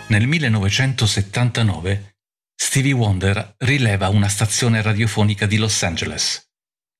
Nel 1979 Stevie Wonder rileva una stazione radiofonica di Los Angeles,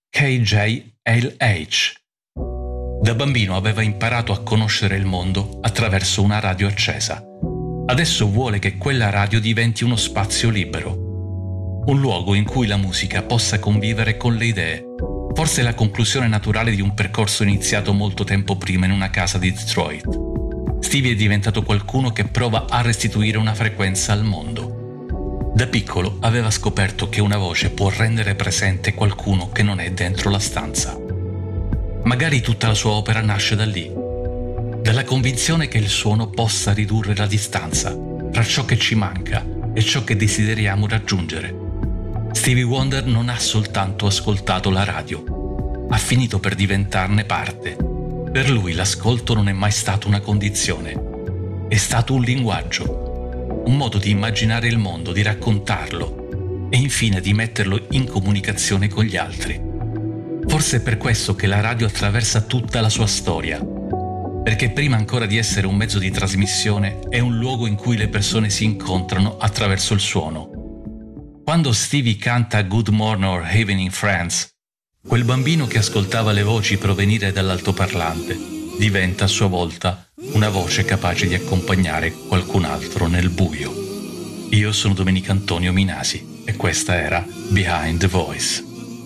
KJLH. Da bambino aveva imparato a conoscere il mondo attraverso una radio accesa. Adesso vuole che quella radio diventi uno spazio libero, un luogo in cui la musica possa convivere con le idee, forse la conclusione naturale di un percorso iniziato molto tempo prima in una casa di Detroit. Stevie è diventato qualcuno che prova a restituire una frequenza al mondo. Da piccolo aveva scoperto che una voce può rendere presente qualcuno che non è dentro la stanza. Magari tutta la sua opera nasce da lì, dalla convinzione che il suono possa ridurre la distanza tra ciò che ci manca e ciò che desideriamo raggiungere. Stevie Wonder non ha soltanto ascoltato la radio, ha finito per diventarne parte. Per lui l'ascolto non è mai stato una condizione, è stato un linguaggio, un modo di immaginare il mondo, di raccontarlo e infine di metterlo in comunicazione con gli altri. Forse è per questo che la radio attraversa tutta la sua storia, perché prima ancora di essere un mezzo di trasmissione è un luogo in cui le persone si incontrano attraverso il suono. Quando Stevie canta Good Morning or Evening Friends, quel bambino che ascoltava le voci provenire dall'altoparlante diventa a sua volta una voce capace di accompagnare qualcun altro nel buio. Io sono Domenico Antonio Minasi e questa era Behind the Voice.